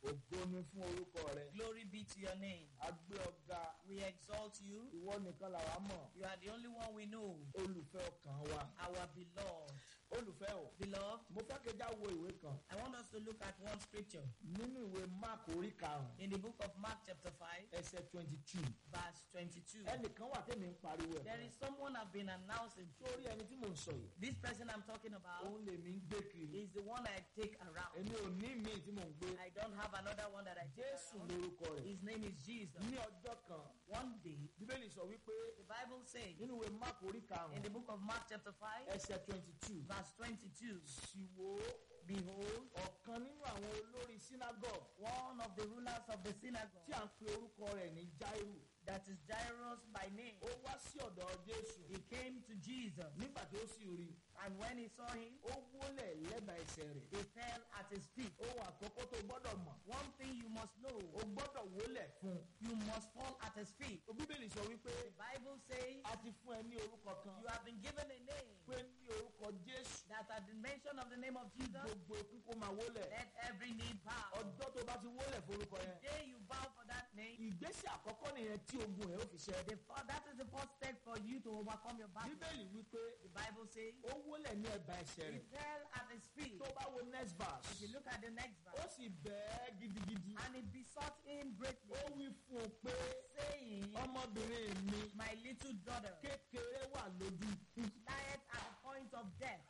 Ògo ni fún orúkọ rẹ. Glory be to your name. A gbé ọ̀gá. We exalt you. Ìwọ nìkan làwa mọ̀. You are the only one we know. Olùfẹ́ ọkàn wa. Our beloved. Olùfẹ́ o. Beloved, Mo fẹ́ kẹjá wo ìwé kan. I want us to look at one scripture Nínú ìwé Mark orí karùn-ún. in the book of Mark chapter 5, Ẹsẹ̀ 22. verse 22. Ẹnìkan wà tẹ́mi ń pariwo ẹ̀. There is someone I've been announcing. Sórí ẹni tí mò ń sọ yìí. This person I'm talking about Òun lèmi ń gbé kiri. is the one I take around. Èmi ò ní míì tí mò ń gbé. I don't have another one that I take Jésù around. lórúkọ rẹ̀. His name is Jesus. Ní ọjọ́ kan, One day, Bíbélì sọ wípé the Bible says nínú ìwé Mark orí in the karùn-ún. book of Mark chapter 5, Ẹsẹ̀ 22. verse 22, Sì wò ó. behold, Ọ̀kan nínú àwọn olórí synagogue one of the rulers of the synagogue, tí à ń pe orúkọ rẹ̀ ní Jáírù. that is Jairus by name, Ó wá sí ọ̀dọ̀ Jésù. he came to Jesus, Nígbà tí ó sì rí i, and when he saw him, ó wólẹ̀ lẹ́bàá ẹsẹ̀ rẹ̀. he fell at his feet. Ohun àkọ́kọ́ tó gbọ́dọ̀ mọ̀. One thing you must know, O gbọ́dọ̀ wólẹ̀ fún un. you must fall at his feet. Bíbélì sọ wípé The Bible says a ti fún ẹ ní orúkọ kan. you have been given a name Pé ní orúkọ Jésù. that at the mention of the name of Jesus, Gbogbo ikú kó máa wólẹ̀. let every knee bow. Ọjọ́ tó bá ti wólẹ̀ forúkọ The yẹn. day you bow for that name, Ìgbésẹ̀ àkọ́kọ́ nìyẹn tí ogun ẹ̀ ó fi ṣẹ. that is the first step for you to overcome your battle. Bíbélì wípé The Bible says ó wólẹ̀ ní ẹ̀bà ẹsẹ̀ he rẹ̀. fell at his feet. Tó bá wo next If verse. you look at the next Ó verse, sì bẹ́ẹ̀ gidigidi. and he besought him greatly, Ó wí fún un pé saying, ọmọbìnrin mi my little daughter kékeré wà lójú ikú. lieth at the point of death.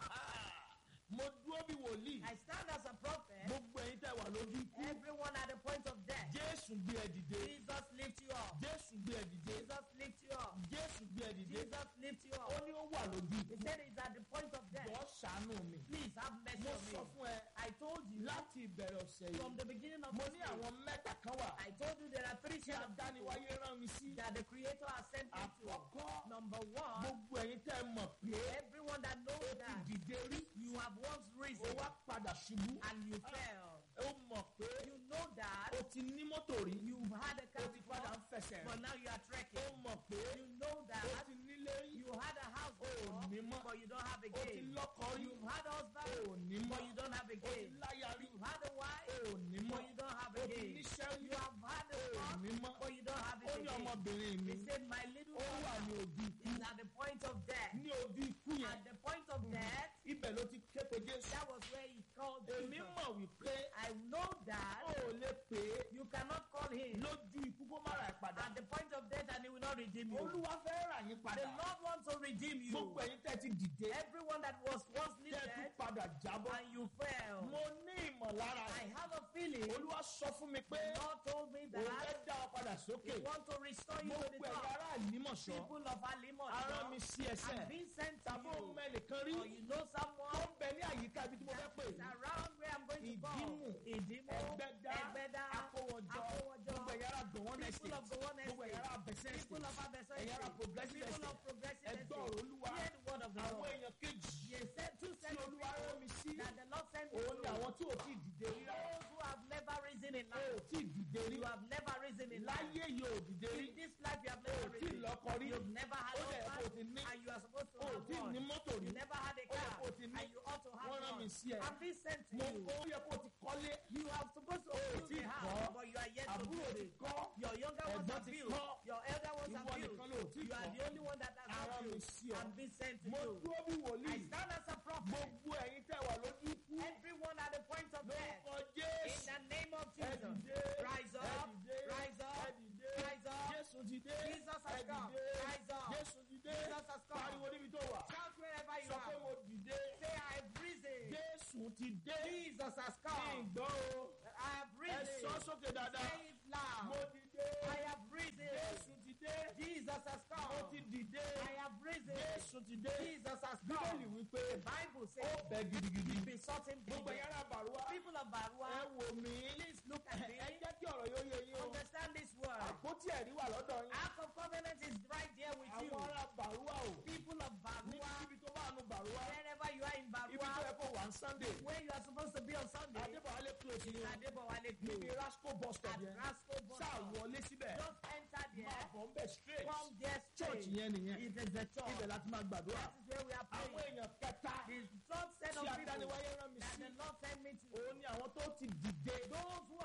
Mo dúró bí wòlíì. I stand as a prophet. Gbogbo ẹ̀yin tẹ́ wà lójú ikú. Everyone at the point of death. Jésù gbé ẹ dìde. Jesus lift you up. Jésù gbé ẹ dìde. Jesus lift you up. Jésù gbé ẹ dìde. Jesus lift you Ó up. ní ó wà lójú He ikú. said he's at the point of death. Jọ̀ọ́ ṣàánú mi. Please have mercy Mo on sọ me. fún ẹ I told you láti ìbẹ̀rẹ̀ ọ̀sẹ̀ from yìí. the beginning of Mo this ní day, àwọn mẹ́ta kan wà I told you there are three tí kinds of people adániwáyé rán mi sí. that the Creator has sent me to. Àkọ́kọ́ Number one, gbogbo ẹ̀yin tẹ́ ẹ mọ̀ pé everyone that knows ó ti that dìde rí. you have once Ó risen wá padà ṣubú. and you fell. Ó mọ̀ pé You know that ó ti ní mọ́tò rí. you've had a Ó car ti padà ń before, fẹsẹ̀ but rìn. now you are Ó trekking. mọ̀ pé You know ó that ti nílé rí. you had a house Ó before, ní mọ́. but you don't have a Ó ti gate. lọ́kọ rí. You've had a Ó husband, ní mọ́. but you don't have a Ó ti gate. láya rí. You've had a Ó wife, ní mọ́. but you don't have Ó a ti gate. níṣẹ́ rí. You have had a Ó son, ní mọ́. but you don't have Ó a ní gate. ọmọbìnrin mi. He said, my little Ó wà ní daughter ojú ikú. is at the point of death. Ní ojú ikú yẹn. At the point of death, Ibẹ̀ ló ti ké pe Jésù. that was where he called Èmi Jesus. mọ̀ wípé I know that ó lè pè é you cannot call him lójú ikú kó má ra ẹ̀ padà. at the point of death and he will not redeem you. Olúwa fẹ́ rà yín The padà. Lord wants to redeem you. Gbogbo ẹ̀yin tẹ́ ti dìde. Everyone that was once Tẹ́ tún lifted padà jábọ́. and you fell. Mo ní ìmọ̀lára I rẹ̀. have a feeling the Olúwa sọ fún mi pé Lord told me òun that fẹ́ dá ọ padà sókè. he wants to restore you to the Gbogbo ẹ̀yin top. ará Àlímọ̀ṣọ́. People of Alimot, Arán mi sí ẹsẹ̀. I've been sent to Tàbí òun you. mẹ́nìkan rí. Or you know Tó someone ń bẹ ní àyíká ibi tí mo fẹ́ pè is é. around where I'm going to go. Ìdímù, Ìdímù, Ẹgbẹ́dá, Ẹgbẹ́dá, Akówọjọ, gbogbo ẹ̀yin ará Gowon People Estate, of Gowon gbogbo ẹ̀yin ará Estate, Bẹ̀sẹ̀ people of Estate, Abẹ́sẹ̀ ẹ̀yin ará Estate, Progressive people of Estate, Progressive ẹ gbọ́ Estate. Olúwa. Hear the word of the Àwọn Lord. èèyàn kejì They said two tí sets of Olúwa rán mi sí. that the Lord sent me Òun ni to. àwọn tí ò tí ì dìde rí. Those who have never risen in Ó ò life. tí ì dìde rí. You have never risen in life. Láyé yìí ò dìde rí. In this life you have Ó ò never tí ì risen. lọ́kọ rí. You've never had Ó a dẹ̀ kó o ti husband ní. and you are supposed to Ó ò have tí ì ní one. mọ́tò rí. You never had a Ó yẹ car kó o ti ní. and you ought to have Wọ́n rán mi one. sí ẹ. I'm being sent to Mo you. ó yẹ kó o ti kọ́lé. You are supposed to Ó build tí a ì house, kọ́. but you are yet to Àbúrò build ti it. kọ́. Your younger ones Ẹ̀gbọ́n have ti built. kọ́. Your elder ones have Ìwọ built. nìkan ló ò tí ì You are kọ́. the only one that has Arán not mi built. sí ọ. I'm being sent to Mo you. dúró bí I wòlíì. stand as a prophet. Gbogbo ẹ̀yin tẹ́ wà lójú ikú. Everyone at the point of death. Lórúkọ In Jésù. the name of Ẹ Jesus. dìde. Rise up. Ẹ dìde. Rise up. Ẹ dìde. Rise up. Jésù ti dé. Jesus has Ẹ come. dìde. Rise up. Jésù ti dé. Jesus has come. Pariwo níbi tó wà. Shout wherever you Sọ pé are. mo dìde. Say, I have risen. Jésù ti dé. Jesus has Ní come. ìgbọ́ o. I have Ẹ risen. sọ sókè dáadáa. Say it loud. Mo dìde. I have risen. Jésù ti dé. Jesus has Mo come. ti dìde. I have risen. Jésù ti dé. Jesus has Bíbélì come. wípé The Bible ó says, bẹ gidigidi. be sought him Gbogbo ẹ̀yin ará Bàrúwá. People of Ẹ Barua, wò mí. please look at Ẹ me. jẹ́ kí ọ̀rọ̀ yóò yé yín o. Understand this word. Àpótí ẹ̀rí wà lọ́dọ̀ yín. Ark of Covenant is right there with you. Àwọn ará Bàrúwá o. People of Barua, Níbi tó bá nu Bàrúwá. wherever you are in Ibi tó yẹ Barua, kó wà ní Sunday. where you are supposed to be on Sunday, Adébọ̀wálé close yín. Adebowale Níbi Close, Rasco bus stop at yẹn. Rasco Bus Ṣáà Stop. wọlé síbẹ̀. Just enter Máa there. bọ̀ ń bẹ̀ straight. Come there Church straight. yẹn nìyẹn. It is the church. Ibẹ̀ láti máa gbàdúrà. That is where we are Àwọn praying. èèyàn kẹta The third set tí of people adániwáyé rán mi that sí. the Lord sent me to. Òun ni àwọn tó ti dìde. Those who have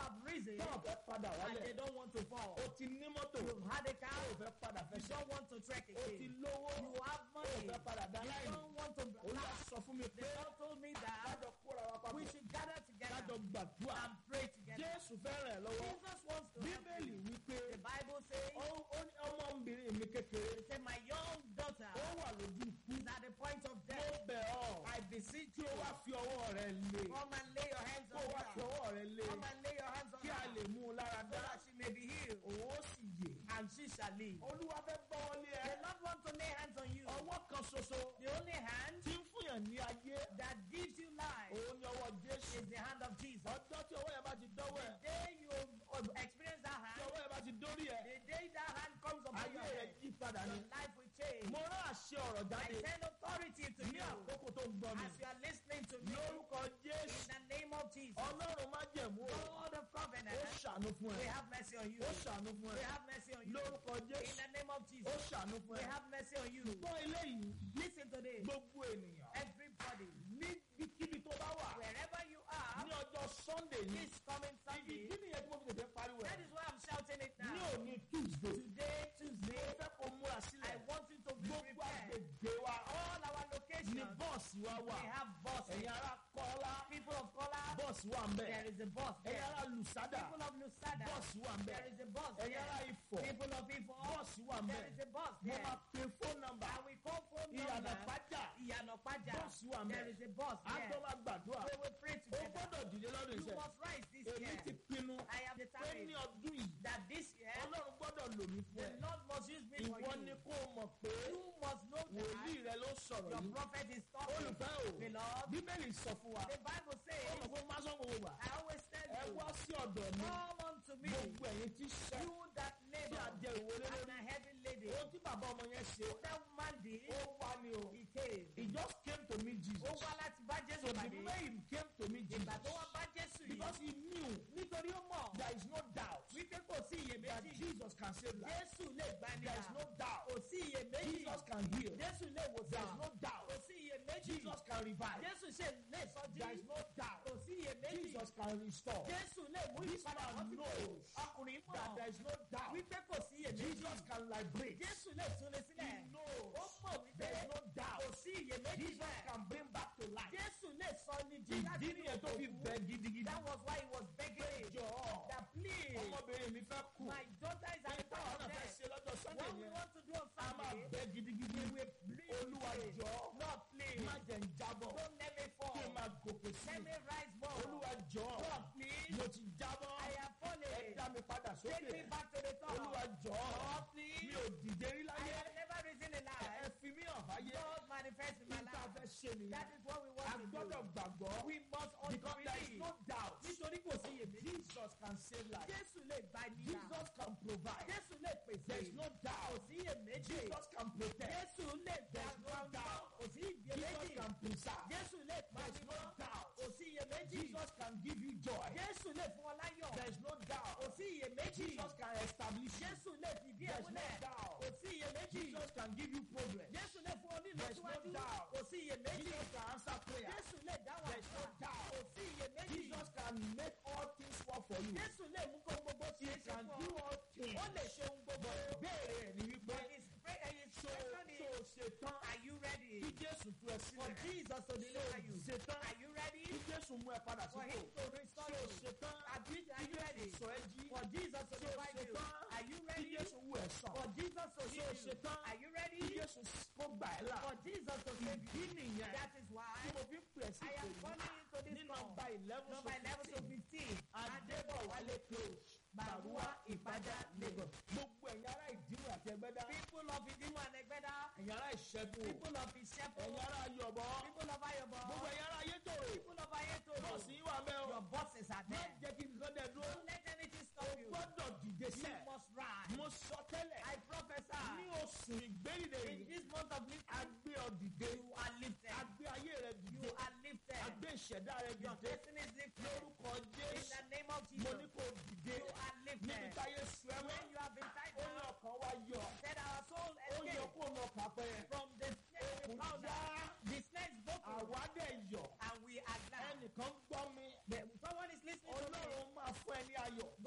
reason, tó o fẹ́ padà and wálẹ̀. they don't want to fall. O ti ní mọ́tò. You've had a O car, fẹ́ padà you fẹsẹ̀. don't want to trek O ti again. lówó. You have O money, fẹ́ padà dá you láìní. don't want to Olúwa laugh. sọ fún mi The pé Lord told me that kájọ kóra wa papọ̀. we should gather together Kájọ gbàdúrà. and pray together. Jésù fẹ́ràn ẹ̀ lọ́wọ́. Jesus wants to help Bíbélì you. wípé The Bible says, ọmọbìnrin mi kékeré say, my young daughter ó wà lójú ikú. is at the point of Mo death. bẹ̀ ọ́. I beseech Kí you, o wá fi ọwọ́ rẹ lé. come and lay your hands Kó on o wá fi her. ọwọ́ rẹ lé. Come and lay your hands on Kí a her lè mú un lára so dá. that she may be healed Òun ó sì yè. and she shall live. Olúwa fẹ́ gbọ́wọ́ lé The ẹ. Lord wants to lay hands on you. Ọwọ́ kan ṣoṣo The only hand tí ń fúnyàn ní ayé. that gives you life Òun ni ọwọ́ Jésù. is the hand of Jesus. Ọjọ́ tí ọwọ́ yẹn bá ti dọ́wọ́ ẹ̀. The day you experience that Tí hand, ọwọ́ yẹn bá ti dórí ẹ̀. the day that hand comes upon Ayé your rẹ̀ head, yí padà your ni. life will change. Mo rán àṣẹ ọ̀rọ̀ I jáde send authority to ní you àkókò tó ń gbọ́ mi. as you are listening to me Lórúkọ in Jésù. the name of Jesus. Ọlọ́run má jẹ̀mú o. God of Ó covenant, ṣàánú fún we ẹ. have mercy on you. Ó ṣàánú fún We ẹ. have mercy on you. Lórúkọ In Jésù. the name of Ó Jesus, ṣàánú fún we ẹ. have mercy on you. Gbọ́ eléyìí. Listen to this. Gbogbo ènìyàn. Everybody, Níbikíbi tó bá wà. wherever you are, Ní ọjọ́ Sunday yìí. this coming Sunday, Ìdí nìyẹn tí mo fi tètè pariwo that ẹ̀. is why I'm shouting it Ní now. òní Tuesday. Today, Mo Tuesday, fẹ́ kó múra I sílẹ̀. want you to be Gbogbo prepared. àgbègbè wa. All our Ní locations, bọ́ọ̀sì wa wà. we have buses. Ẹ̀yin ará Kọ́lá. People of color, Bọ́ọ̀sì wà ń bẹ̀. there is a bus Ẹ̀yin there. ará Lùsádà. People of Lusada, Bọ́ọ̀sì wà ń bẹ̀. there is a bus Ẹ̀yin there. ará Ifọ̀. People of Ifo, Bọ́ọ̀sì wà ń bẹ̀. there is a bus Mo there. máa pe fóònù nọ́mbà. And we call phone Ìyànà number. Pájà. Iyanopaja, Bọ́ọ̀sì wà ń bẹ̀. there is a bus Àjọ there. máa gbàdúrà. We will pray Ó together. gbọ́dọ̀ dìde lọ́dún You iṣẹ́. must rise this Èmi year. ti pinnu I am pé ní determined ọdún yìí that this year Ọlọ́run gbọ́dọ̀ lò mí fún the ẹ. Lord must use me for Ìwọ ni you. kó o mọ̀ pé You must know wòlíì that rẹ ló sọ̀rọ̀ your yìí. prophet is talking. Olùfẹ́ o, Beloved, Bíbélì sọ fún wa. the Bible Ó says, mọ̀ pé má sọ gbogbo wa. I always tell Ẹ you, wá sí ọ̀dọ̀ mi. come unto me, Gbogbo ẹ̀yin tí ṣẹ́ you that tí labor a jẹ ìwé lé and lórí. a heavy lady. Ohun tí bàbá ọmọ yẹn ṣe, That man did, ó wá ní o. he came. He just came to meet Jesus. Ó wá láti bá So Jésù the pàdé. way he came to meet Jesus, Ìgbà tó wá bá Jésù yìí, because he knew nítorí ó mọ̀ there is no doubt wípé kò sí that iyèméjì. Jesus can save life. Jésù lè gbani There là. is no doubt Kò sí iyèméjì. Jesus can heal. Jésù lè There is wòsàn. no doubt Kò sí iyèméjì. Jesus can revive. Jésù ṣe lè sọjí. There is no doubt Kò sí iyèméjì. Jesus can restore. Jésù lè mú This ìpadà man wọ́n ti kò. knows Ọkùnrin that there mọ̀ is no doubt wípé kò sí iyèméjì. Jesus can liberate. Jésù lè túnlé He sílẹ̀. knows Ó mọ̀ wípé there is no doubt kò sí iyèméjì Jesus bẹ́ẹ̀. can bring back to life. Jésù lè sọ ní jí láti Ìdí inú nìyẹn tó fi òkú. bẹ̀ gidigidi. That was why he was begging Jọ̀ọ́, that please, ọmọbìnrin mi fẹ́ kú. my daughter is at Èyí the táwọn point náà of fẹ́ death. ṣe lọ́jọ́ Sunday What we yẹn, want to do on a máa Sunday, bẹ̀ gidigidi. we will plead. Olúwa jọ̀ọ́, Lord, please, má jẹ́ ń jábọ̀. don't let me fall. Kí n máa gòkè sí Let i. me rise more. Olúwa jọ̀ọ́, Lord, please, mo ti jábọ̀. I am Ẹ falling. dá mi padà Take sókè. me back to the top. Olúwa jọ̀ọ́, Lord, mi please, ò dìde rí I láyé. have never risen in Ẹ life. fi mí hàn fáyé. God manifest in my Níta life. fẹ́ ṣe nìyẹn. That is what we A want to gbọ́dọ̀ do. gbàgbọ́. We must also Because there is believe. no doubt. Nítorí kò sí iyèméjì. Jesus can save life. Jésù lè gba ènìyàn. Jesus can provide. Jésù lè pèsè. There is no Kò doubt. sí iyèméjì. Jesus can protect. Jésù lè There is no gba doubt. kò sí Jesus iyèméjì. can preserve. Jésù lè pa There is no mímọ́. doubt. Kò sí iyèméjì. Jesus can give you joy. Jésù lè fún ọ láyọ̀. There is no doubt. Kò sí iyèméjì. Jesus can establish you. Jésù lè fìdí ẹ̀ There is no múlẹ̀. doubt. Kò sí iyèméjì. Jesus can give you progress. Jésù lè fún ọ ní There is no ìlọsíwájú. doubt. Kò sí iyèméjì. Jesus can answer prayer. Jésù lè dáhùn There is no àdúrà. doubt. Kò sí iyèméjì. Jesus can make all things work for you. Jésù lè mú kó gbogbo He ṣe é ṣe can fún do ọ. all things. Ó lè ṣe ohun gbogbo. Béèrè ẹ̀ ní wípé But his question is, ṣetán are you ready kí Jésù tú ẹ for sílẹ̀. Jesus to deliver you? Ṣetán Are you ready kí Jésù mú ẹ padà for him sípò. to restore you? Ṣetán Are kí you ready Jésù sọ ẹ́ jí. for Jesus to revive you? Ṣetán Are you kí ready Jésù wú ẹ sàn. for Jesus to heal you? Ṣetán Are you kí ready Jésù kó gbà ẹ́ là. for Jesus to save Ìdí you? nìyẹn That is why tí mo fi ń pè sí I am ìpè calling yìí into ní this call. nọ́mbà 11 Number 11 to 15. Adébọ̀wálé close Bàrúwá Ìbàdàn Lagos. Gbogbo ẹ̀yin ará Ìdìmú àti Ẹgbẹ́dá. People of Idimu and Egbeda. Ẹ̀yin ará Ìṣẹ́gun. People of Ìṣẹ́fún. Ẹ̀yin ará Ayọ̀bọ̀. People of Ayọ̀bọ̀. Gbogbo ẹ̀yin ará Ayétòrò. People of Ayétòrò. Bọ́ọ̀sì yín wà bẹ́ẹ̀ o. Your bosses are Má there. jẹ́ kí nǹkan dẹ̀ dúró. Don't let anything stop you. Gbọ́dọ̀ dìde You sẹ́. must rise. Mo sọ tẹ́lẹ̀. I prophesy. Ní oṣù ìgbérìndè In yìí. this month of A lifting, gbé ọ dìde. you are lifted. A gbé ayé rẹ You dìde. are lifted. A gbé ìṣẹ̀dá rẹ Your dìde. destiny is lifted. Lórúkọ In Jésù. the name of Mo Jesus. ní kó dìde. You are Níbi lifted. táyé sùn ẹ́ mọ́. When you have been tied Ó ní down, ọkàn wa yọ. said our soul Ó yọ escaped kó nà ọkàn apẹ̀yẹ. from the snare of the Kò fowler. já. The snare is broken. Àwa dẹ̀ yọ̀. And we are glad. Ẹnìkan gbọ́ mi. Someone is listening to me. Ọlọ́run máa fún ẹ ní ayọ̀.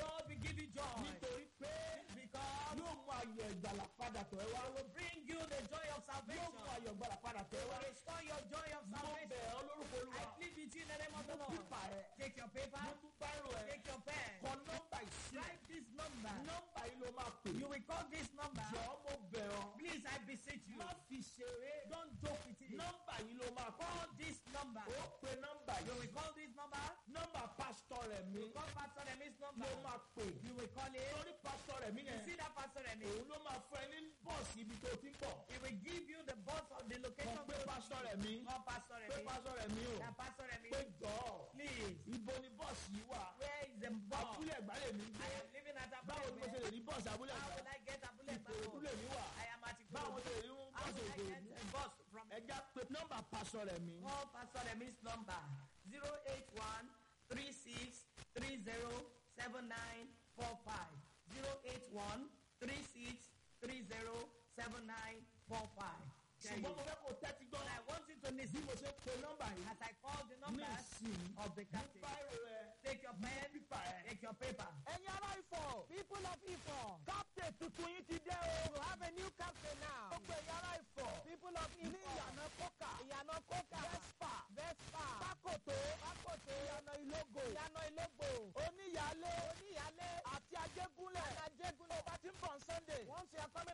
padà tọ̀ ẹ́ wá. It will bring you the joy of Yóò salvation. mú ayọ̀ gbàdà padà tọ̀ It ẹ́ wá. will restore your joy of Mo salvation. bẹ̀ ọ́ lórúkọ I Olúwa. plead with you in the name of the Mo Lord. pípa ẹ̀. Take your paper. Mo tún báírò ẹ̀. Take your pen. Kọ nọ́mbà ìsílẹ̀. Write this number. Nọ́mbà yìí ló máa pè. You will call this number. Jọ̀ọ́ mo bẹ̀ ọ́. Please, I beseech you. Má fi ṣeré. Don't joke with it. Nọ́mbà yìí ló máa kọ́. Call this number. Ó pe nọ́mbà You yìí. will call this number. Nọ́mbà pásítọ̀ rẹ̀ mi Call Pastor Remy's number. ló máa pè. You will call it. Torí pásítọ̀ rẹ̀ mi You yẹn. see that Pastor Remy? Òun ló máa fún ẹ ní bọ́ọ̀sì ibi tó ti ń bọ̀. He will give you the bus or the location. Kàn pé pásítọ̀ rẹ̀ mi. Call Pastor Pé Remy. pásítọ̀ rẹ̀ mi o. Yeah, Pastor Remy. Pé jọ̀ọ́. Please. Ibo ni bọ́ọ̀sì yìí wà? Where is the bus? Abúlé Ẹ̀gbá lè mi gbé. I am living at Báwo ni mo ṣe Abule. lè rí bọ́ọ̀sì Abúlé How Ẹ̀gbá? will I get Abule Ìkòròdú bus? lè mi wà. I am at Báwo Ikorodu. lè rí How bọ́ọ̀sì will I get Ìkòròdú? a bus from Ẹja pé nọ́mbà pásítọ̀ rẹ̀ mi. Call Pastor Remy's number 081 36 30 7945. 081 36 30 7945. Ṣùgbọ́n mo fẹ́ kó tẹ́tí gbọ́. And I want you to Bí listen mo ṣe pe nọ́mbà yìí. as I call the Ní numbers ìsìn. of the Ní captain. báírò rẹ̀. Take your pen, Pípà ẹ̀. take your paper. Ẹ̀yin ará Ifọ̀, people of Ifọ̀, captain tuntun yín ti dé o. You have a new captain now. Gbogbo ẹ̀yin ará Ifọ̀, people of Ifọ̀, ní ìyànà kókà, ìyànà kókà, Vespa, Pákòtó, ìyànà Ìlógbò, oníyàlé, àti Ajégúnlẹ̀. Ó bá ti ń bọ̀ Sunday. Once you are coming